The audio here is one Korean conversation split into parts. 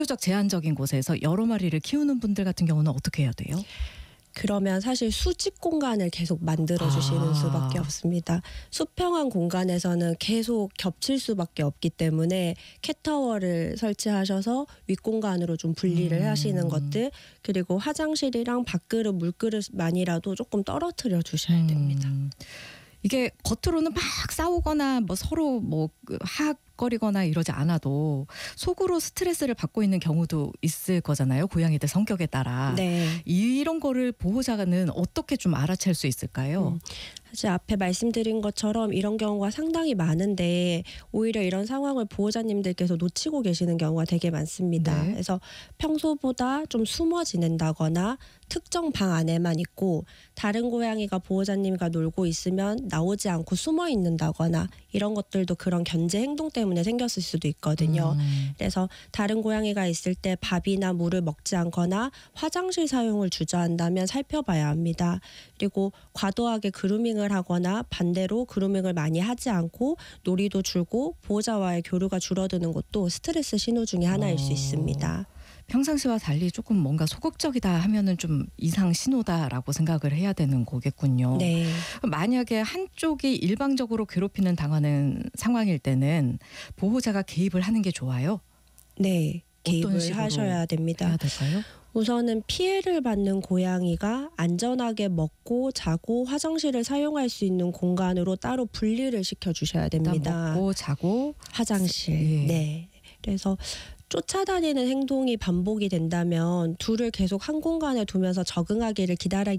비교적 제한적인 곳에서 여러 마리를 키우는 분들 같은 경우는 어떻게 해야 돼요? 그러면 사실 수직 공간을 계속 만들어 주시는 수밖에 없습니다. 수평한 공간에서는 계속 겹칠 수밖에 없기 때문에 캣타워를 설치하셔서 윗공간으로 좀 분리를 하시는 것들, 그리고 화장실이랑 밥그릇, 물그릇만이라도 조금 떨어뜨려 주셔야 됩니다. 이게 겉으로는 막 싸우거나 뭐 서로 뭐 하악거리거나 이러지 않아도 속으로 스트레스를 받고 있는 경우도 있을 거잖아요. 고양이들 성격에 따라. 네. 이런 거를 보호자는 어떻게 좀 알아챌 수 있을까요? 사실 앞에 말씀드린 것처럼 이런 경우가 상당히 많은데 오히려 이런 상황을 보호자님들께서 놓치고 계시는 경우가 되게 많습니다. 네. 그래서 평소보다 좀 숨어 지낸다거나 특정 방 안에만 있고 다른 고양이가 보호자님과 놀고 있으면 나오지 않고 숨어 있는다거나 이런 것들도 그런 견제 행동 때문에 생겼을 수도 있거든요. 그래서 다른 고양이가 있을 때 밥이나 물을 먹지 않거나 화장실 사용을 주저한다면 살펴봐야 합니다. 그리고 과도하게 그루밍을 하거나 반대로 그루밍을 많이 하지 않고 놀이도 줄고 보호자와의 교류가 줄어드는 것도 스트레스 신호 중에 하나일 수 있습니다. 평상시와 달리 조금 뭔가 소극적이다 하면은 좀 이상 신호다라고 생각을 해야 되는 거겠군요. 네. 만약에 한쪽이 일방적으로 괴롭히는 당하는 상황일 때는 보호자가 개입을 하는 게 좋아요? 네. 어떤 개입을 식으로 하셔야 됩니다. 해야 될까요? 우선은 피해를 받는 고양이가 안전하게 먹고 자고 화장실을 사용할 수 있는 공간으로 따로 분리를 시켜 주셔야 됩니다. 일단 먹고 자고 화장실. 예. 네. 그래서 쫓아다니는 행동이 반복이 된다면 둘을 계속 한 공간에 두면서 적응하기를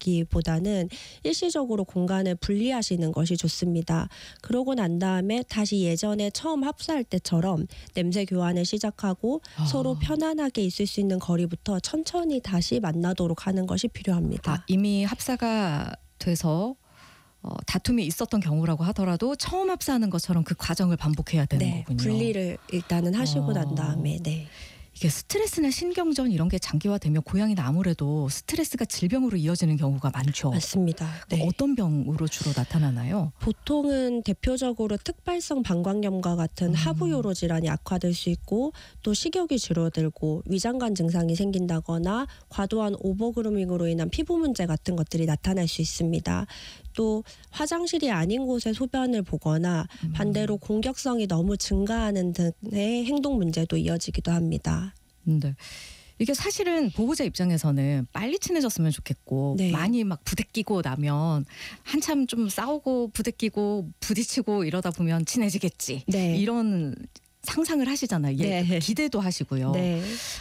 기다리기보다는 일시적으로 공간을 분리하시는 것이 좋습니다. 그러고 난 다음에 다시 예전에 처음 합사할 때처럼 냄새 교환을 시작하고 서로 편안하게 있을 수 있는 거리부터 천천히 다시 만나도록 하는 것이 필요합니다. 이미 합사가 돼서 다툼이 있었던 경우라고 하더라도 처음 합사하는 것처럼 그 과정을 반복해야 되는 네, 거군요. 분리를 일단은 하시고 난 다음에 네. 이게 스트레스나 신경전 이런 게 장기화되면 고양이는 아무래도 스트레스가 질병으로 이어지는 경우가 많죠. 맞습니다. 네. 어떤 병으로 주로 나타나나요? 보통은 대표적으로 특발성 방광염과 같은 하부요로 질환이 악화될 수 있고 또 식욕이 줄어들고 위장관 증상이 생긴다거나 과도한 오버그루밍으로 인한 피부 문제 같은 것들이 나타날 수 있습니다. 또 화장실이 아닌 곳에 소변을 보거나 반대로 공격성이 너무 증가하는 등의 행동 문제도 이어지기도 합니다. 네. 이게 사실은 보호자 입장에서는 빨리 친해졌으면 좋겠고 네. 많이 막 부대끼고 나면 한참 좀 싸우고 부대끼고 부딪히고 이러다 보면 친해지겠지. 네. 이런 상상을 하시잖아요. 네. 기대도 하시고요. 네.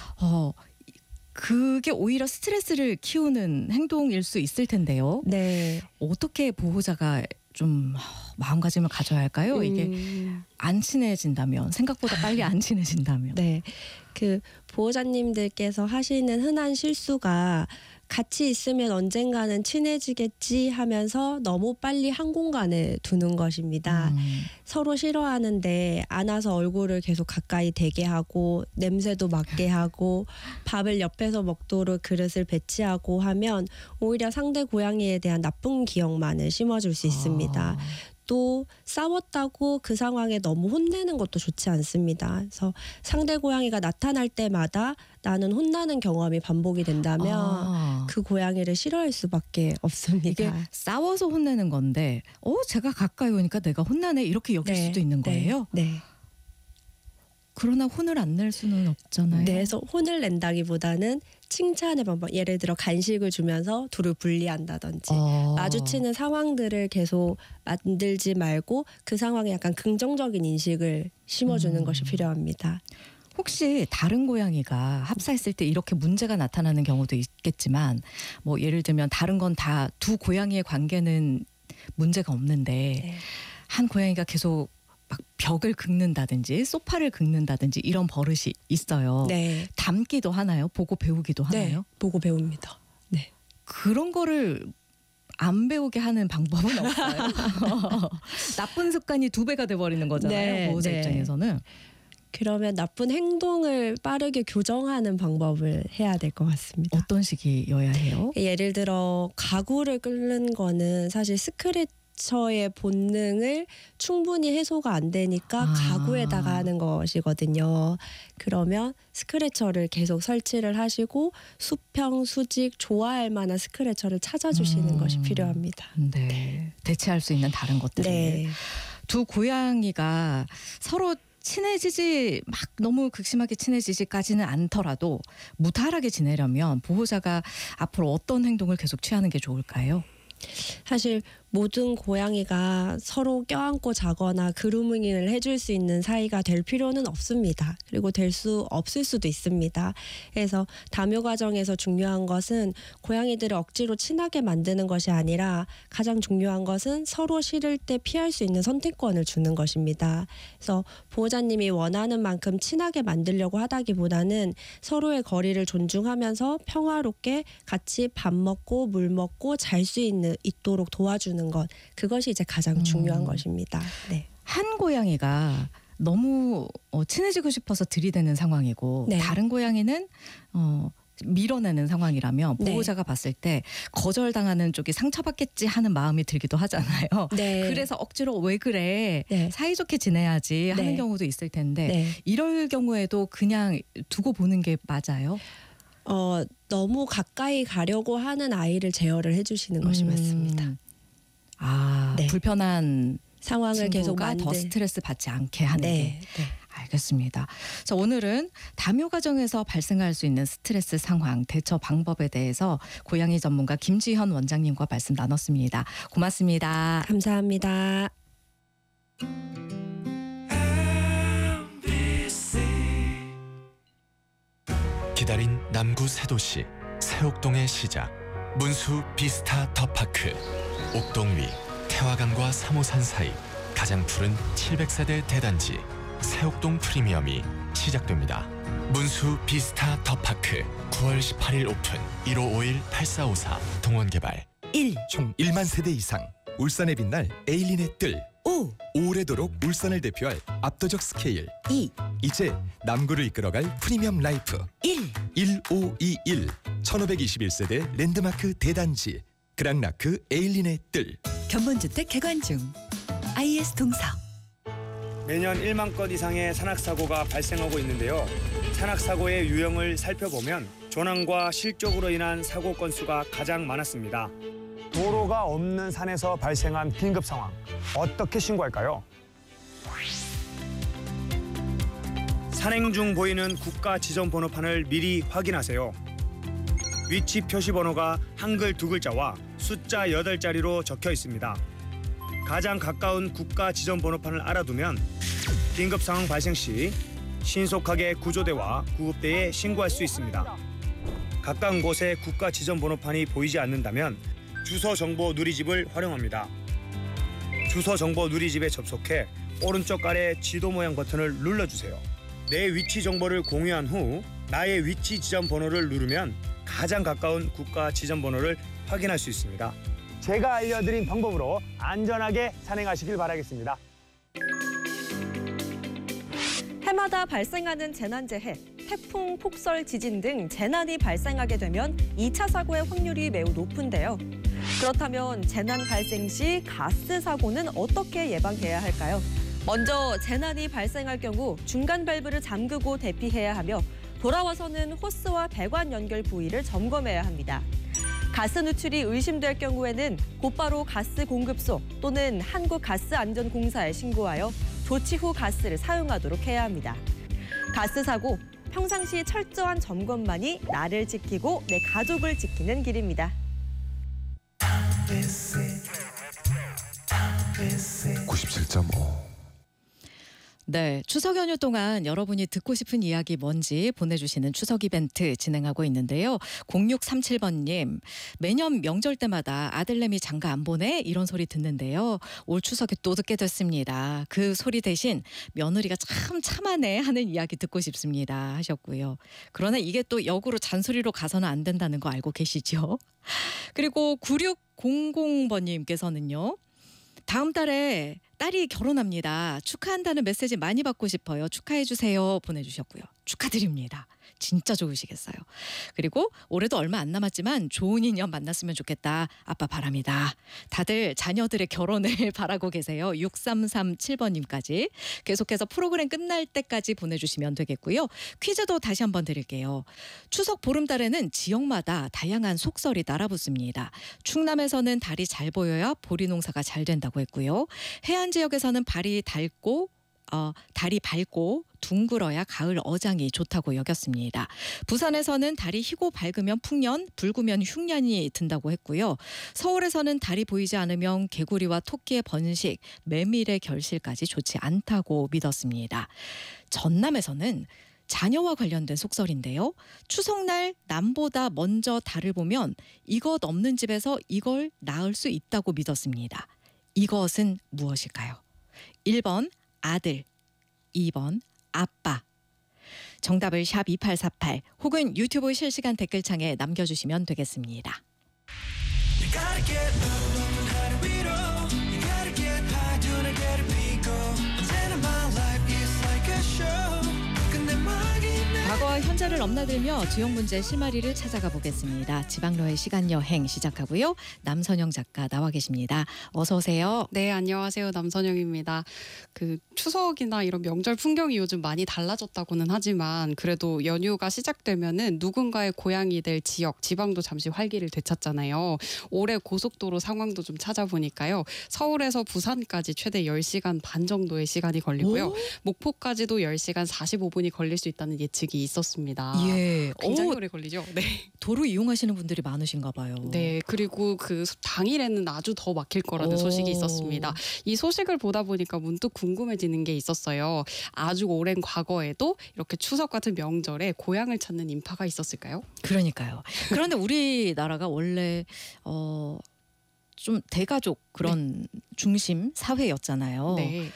그게 오히려 스트레스를 키우는 행동일 수 있을 텐데요. 네. 어떻게 보호자가 좀 마음가짐을 가져야 할까요? 이게 안 친해진다면, 생각보다 빨리 안 친해진다면. 네. 그 보호자님들께서 하시는 흔한 실수가 같이 있으면 언젠가는 친해지겠지 하면서 너무 빨리 한 공간에 두는 것입니다. 서로 싫어하는데 안아서 얼굴을 계속 가까이 대게 하고 냄새도 맡게 하고 밥을 옆에서 먹도록 그릇을 배치하고 하면 오히려 상대 고양이에 대한 나쁜 기억만을 심어줄 수 있습니다. 또 싸웠다고 그 상황에 너무 혼내는 것도 좋지 않습니다. 그래서 상대 고양이가 나타날 때마다 나는 혼나는 경험이 반복이 된다면 그 고양이를 싫어할 수밖에 없습니다. 이게 싸워서 혼내는 건데 제가 가까이 오니까 내가 혼나네 이렇게 여길 수도 있는 거예요? 네. 그러나 혼을 안 낼 수는 없잖아요. 네, 그래서 혼을 낸다기보다는 칭찬의 방법, 예를 들어 간식을 주면서 둘을 분리한다든지 마주치는 상황들을 계속 만들지 말고 그 상황에 약간 긍정적인 인식을 심어주는 것이 필요합니다. 혹시 다른 고양이가 합사했을 때 이렇게 문제가 나타나는 경우도 있겠지만 뭐 예를 들면 다른 건 다 두 고양이의 관계는 문제가 없는데 네. 한 고양이가 계속 막 벽을 긁는다든지 소파를 긁는다든지 이런 버릇이 있어요. 네. 닮기도 하나요? 보고 배우기도 하나요? 네, 보고 배웁니다. 네. 그런 거를 안 배우게 하는 방법은 없어요. 나쁜 습관이 2배가 돼버리는 거잖아요. 네, 보호자 네. 입장에서는. 그러면 나쁜 행동을 빠르게 교정하는 방법을 해야 될 것 같습니다. 어떤 식이어야 해요? 예를 들어 가구를 끓는 거는 사실 스크래치 스크래처의 본능을 충분히 해소가 안 되니까 아. 가구에다가 하는 것이거든요. 그러면 스크래처를 계속 설치를 하시고 수평, 수직, 좋아할 만한 스크래처를 찾아주시는 것이 필요합니다. 네. 대체할 수 있는 다른 것들. 네. 두 고양이가 서로 친해지지 막 너무 극심하게 친해지지까지는 않더라도 무탈하게 지내려면 보호자가 앞으로 어떤 행동을 계속 취하는 게 좋을까요? 사실 모든 고양이가 서로 껴안고 자거나 그루밍을 해줄 수 있는 사이가 될 필요는 없습니다. 그리고 될 수 없을 수도 있습니다. 그래서 담요 과정에서 중요한 것은 고양이들을 억지로 친하게 만드는 것이 아니라 가장 중요한 것은 서로 싫을 때 피할 수 있는 선택권을 주는 것입니다. 그래서 보호자님이 원하는 만큼 친하게 만들려고 하다기보다는 서로의 거리를 존중하면서 평화롭게 같이 밥 먹고 물 먹고 잘 수 있도록 도와주는 것, 그것이 이제 가장 중요한 것입니다. 네. 한 고양이가 너무 친해지고 싶어서 들이대는 상황이고 네. 다른 고양이는 밀어내는 상황이라면 네. 보호자가 봤을 때 거절당하는 쪽이 상처받겠지 하는 마음이 들기도 하잖아요. 네. 그래서 억지로 왜 그래? 네. 사이좋게 지내야지 하는 네. 경우도 있을 텐데 네. 이럴 경우에도 그냥 두고 보는 게 맞아요? 너무 가까이 가려고 하는 아이를 제어를 해주시는 것이 맞습니다. 네. 불편한 상황을 계속 친구가 더 스트레스 받지 않게 하는 게. 네. 알겠습니다. 자, 오늘은 담요 과정에서 발생할 수 있는 스트레스 상황 대처 방법에 대해서 고양이 전문가 김지현 원장님과 말씀 나눴습니다. 고맙습니다. 감사합니다. 기다린 남구 새도시 새옥동의 시작 문수 비스타 더파크 옥동 위 태화강과 3호산 사이 가장 푸른 700세대 대단지 새옥동 프리미엄이 시작됩니다. 문수 비스타 더파크 9월 18일 오픈 1551-8454 동원개발 1. 총 1만 세대 이상 울산에 빛날 에일린의 뜰 5. 오래도록 울산을 대표할 압도적 스케일 2. 이제 남구를 이끌어갈 프리미엄 라이프 1. 1521 1521세대 랜드마크 대단지 그랑라크 에일린의 뜰 견본주택 개관 중. IS 동서. 매년 1만 건 이상의 산악사고가 발생하고 있는데요. 산악사고의 유형을 살펴보면 조난과 실족으로 인한 사고 건수가 가장 많았습니다. 도로가 없는 산에서 발생한 긴급 상황, 어떻게 신고할까요? 산행 중 보이는 국가 지정 번호판을 미리 확인하세요. 위치 표시 번호가 한글 2글자와 숫자 8자리로 적혀 있습니다. 가장 가까운 국가 지정 번호판을 알아두면 긴급 상황 발생 시 신속하게 구조대와 구급대에 신고할 수 있습니다. 가까운 곳에 국가 지정 번호판이 보이지 않는다면 주소 정보 누리집을 활용합니다. 주소 정보 누리집에 접속해 오른쪽 아래 지도 모양 버튼을 눌러주세요. 내 위치 정보를 공유한 후 나의 위치 지정 번호를 누르면 가장 가까운 국가 지정 번호를 확인할 수 있습니다. 제가 알려드린 방법으로 안전하게 산행하시길 바라겠습니다. 해마다 발생하는 재난재해, 태풍, 폭설, 지진 등 재난이 발생하게 되면 2차 사고의 확률이 매우 높은데요. 그렇다면 재난 발생 시 가스 사고는 어떻게 예방해야 할까요? 먼저 재난이 발생할 경우 중간 밸브를 잠그고 대피해야 하며 돌아와서는 호스와 배관 연결 부위를 점검해야 합니다. 가스 누출이 의심될 경우에는 곧바로 가스 공급소 또는 한국가스안전공사에 신고하여 조치 후 가스를 사용하도록 해야 합니다. 가스 사고, 평상시 철저한 점검만이 나를 지키고 내 가족을 지키는 길입니다. 97.5 네, 추석 연휴 동안 여러분이 듣고 싶은 이야기 뭔지 보내주시는 추석 이벤트 진행하고 있는데요. 0637번님, 매년 명절 때마다 아들내미 장가 안 보내? 이런 소리 듣는데요. 올 추석에 또 듣게 됐습니다. 그 소리 대신 며느리가 참 참하네 하는 이야기 듣고 싶습니다 하셨고요. 그러나 이게 또 역으로 잔소리로 가서는 안 된다는 거 알고 계시죠? 그리고 9600번님께서는요. 다음 달에 딸이 결혼합니다. 축하한다는 메시지 많이 받고 싶어요. 축하해 주세요. 보내주셨고요. 축하드립니다. 진짜 좋으시겠어요. 그리고 올해도 얼마 안 남았지만 좋은 인연 만났으면 좋겠다. 아빠 바랍니다. 다들 자녀들의 결혼을 바라고 계세요. 6337번님까지 계속해서 프로그램 끝날 때까지 보내주시면 되겠고요. 퀴즈도 다시 한번 드릴게요. 추석 보름달에는 지역마다 다양한 속설이 따라붙습니다. 충남에서는 달이 잘 보여야 보리 농사가 잘 된다고 했고요. 해안 지역에서는 달이 밝고 둥글어야 가을 어장이 좋다고 여겼습니다. 부산에서는 달이 희고 밝으면 풍년, 붉으면 흉년이 든다고 했고요. 서울에서는 달이 보이지 않으면 개구리와 토끼의 번식, 메밀의 결실까지 좋지 않다고 믿었습니다. 전남에서는 자녀와 관련된 속설인데요. 추석날 남보다 먼저 달을 보면 이것 없는 집에서 이걸 낳을 수 있다고 믿었습니다. 이것은 무엇일까요? 1번 아들, 2번 아빠. 정답을 샵 2848 혹은 유튜브 실시간 댓글창에 남겨주시면 되겠습니다. 과거와 현재를 넘나들며 지역 문제 실마리를 찾아가 보겠습니다. 지방로의 시간 여행 시작하고요. 남선영 작가 나와 계십니다. 어서 오세요. 네, 안녕하세요. 남선영입니다. 추석이나 이런 명절 풍경이 요즘 많이 달라졌다고는 하지만 그래도 연휴가 시작되면은 누군가의 고향이 될 지역, 지방도 잠시 활기를 되찾잖아요. 올해 고속도로 상황도 좀 찾아보니까요. 서울에서 부산까지 최대 10시간 반 정도의 시간이 걸리고요. 목포까지도 10시간 45분이 걸릴 수 있다는 예측이 있었습니다. 예. 굉장히 오래 걸리죠. 네. 도로 이용하시는 분들이 많으신가 봐요. 네, 그리고 당일에는 아주 더 막힐 거라는 소식이 있었습니다. 이 소식을 보다 보니까 문득 궁금해지는 게 있었어요. 아주 오랜 과거에도 이렇게 추석 같은 명절에 고향을 찾는 인파가 있었을까요? 그러니까요. 그런데 우리나라가 원래 좀 대가족 그런 중심 사회였잖아요. 네.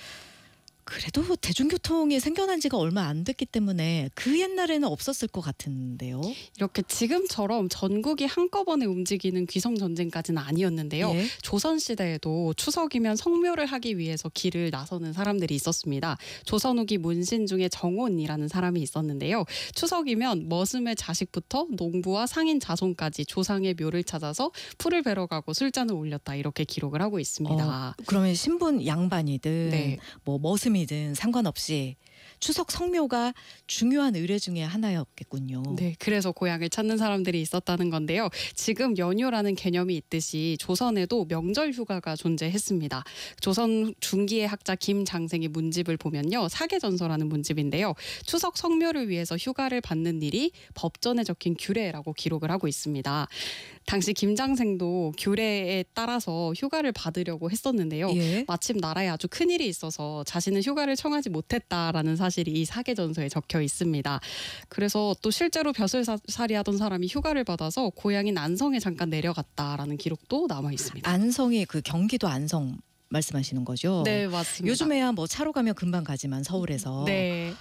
그래도 대중교통이 생겨난 지가 얼마 안 됐기 때문에 그 옛날에는 없었을 것 같은데요. 이렇게 지금처럼 전국이 한꺼번에 움직이는 귀성전쟁까지는 아니었는데요. 예. 조선시대에도 추석이면 성묘를 하기 위해서 길을 나서는 사람들이 있었습니다. 조선 후기 문신 중에 정온이라는 사람이 있었는데요. 추석이면 머슴의 자식부터 농부와 상인 자손까지 조상의 묘를 찾아서 풀을 베러 가고 술잔을 올렸다 이렇게 기록을 하고 있습니다. 그러면 신분 양반이든 네. 뭐 머슴이든 상관없이 추석 성묘가 중요한 의례 중에 하나였겠군요. 네, 그래서 고향을 찾는 사람들이 있었다는 건데요. 지금 연휴라는 개념이 있듯이 조선에도 명절 휴가가 존재했습니다. 조선 중기의 학자 김장생의 문집을 보면요. 사계전서라는 문집인데요. 추석 성묘를 위해서 휴가를 받는 일이 법전에 적힌 규례라고 기록을 하고 있습니다. 당시 김장생도 규례에 따라서 휴가를 받으려고 했었는데요. 예. 마침 나라에 아주 큰일이 있어서 자신은 휴가를 청하지 못했다라는 사실이 이 사계전서에 적혀 있습니다. 그래서 또 실제로 벼슬살이 하던 사람이 휴가를 받아서 고향인 안성에 잠깐 내려갔다라는 기록도 남아 있습니다. 안성이 그 경기도 안성 말씀하시는 거죠? 네, 맞습니다. 요즘에야 뭐 차로 가면 금방 가지만 서울에서 네.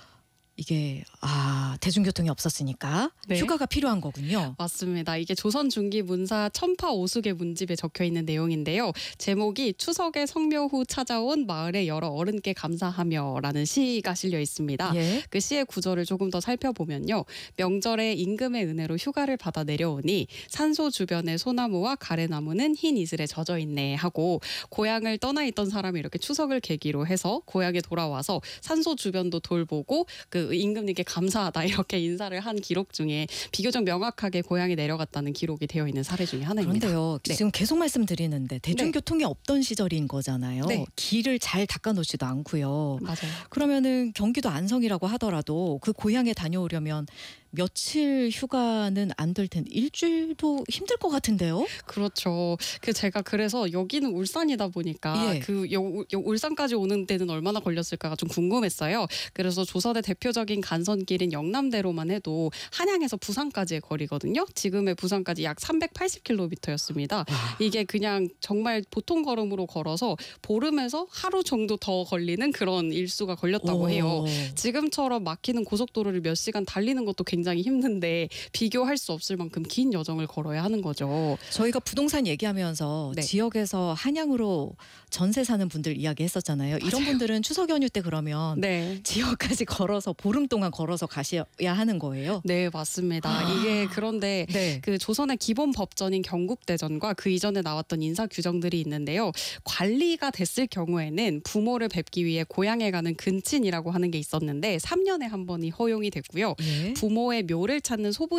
이게 대중교통이 없었으니까 네. 휴가가 필요한 거군요. 맞습니다. 이게 조선 중기 문사 천파 오숙의 문집에 적혀 있는 내용인데요. 제목이 추석의 성묘 후 찾아온 마을의 여러 어른께 감사하며라는 시가 실려 있습니다. 예. 그 시의 구절을 조금 더 살펴보면요. 명절에 임금의 은혜로 휴가를 받아 내려오니 산소 주변의 소나무와 가래나무는 흰 이슬에 젖어 있네 하고 고향을 떠나 있던 사람이 이렇게 추석을 계기로 해서 고향에 돌아와서 산소 주변도 돌보고 그 임금님께 감사하다 이렇게 인사를 한 기록 중에 비교적 명확하게 고향에 내려갔다는 기록이 되어 있는 사례 중에 하나입니다. 그런데요. 네. 지금 계속 말씀드리는데 대중교통이 없던 시절인 거잖아요. 네. 길을 잘 닦아놓지도 않고요. 맞아요. 그러면은 경기도 안성이라고 하더라도 그 고향에 다녀오려면 며칠 휴가는 안 될 텐데 일주일도 힘들 것 같은데요. 그렇죠. 제가 그래서 여기는 울산이다 보니까 예. 울산까지 오는 데는 얼마나 걸렸을까가 좀 궁금했어요. 그래서 조선의 대표적인 간선길인 영남대로만 해도 한양에서 부산까지의 거리거든요. 지금의 부산까지 약 380km였습니다. 이게 그냥 정말 보통 걸음으로 걸어서 보름에서 하루 정도 더 걸리는 그런 일수가 걸렸다고 해요. 지금처럼 막히는 고속도로를 몇 시간 달리는 것도 굉장히 굉장히 힘든데 비교할 수 없을 만큼 긴 여정을 걸어야 하는 거죠. 저희가 부동산 얘기하면서 네. 지역에서 한양으로 전세 사는 분들 이야기했었잖아요. 이런 분들은 추석 연휴 때 그러면 네. 지역까지 걸어서 보름 동안 걸어서 가셔야 하는 거예요. 네, 맞습니다. 아. 이게 그런데 네. 그 조선의 기본 법전인 경국대전과 그 이전에 나왔던 인사 규정들이 있는데요. 관리가 됐을 경우에는 부모를 뵙기 위해 고향에 가는 근친이라고 하는 게 있었는데 3년에 한 번이 허용이 됐고요. 예. 부모의 묘를 찾는 소부